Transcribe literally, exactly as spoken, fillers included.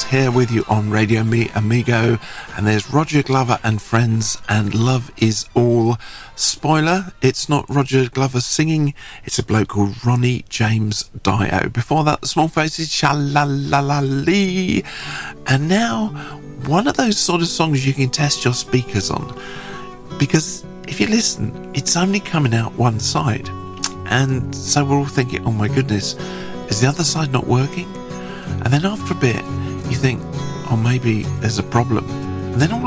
here with you on Radio Me Amigo, and there's Roger Glover and Friends and Love Is All. Spoiler, it's not Roger Glover singing, it's a bloke called Ronnie James Dio. Before that, the Small Faces, Sha-la-la-la-lee. And now, one of those sort of songs you can test your speakers on, because if you listen, it's only coming out one side, and so we're all thinking, oh my goodness, is the other side not working? And then after a bit you think, oh, maybe there's a problem, and then all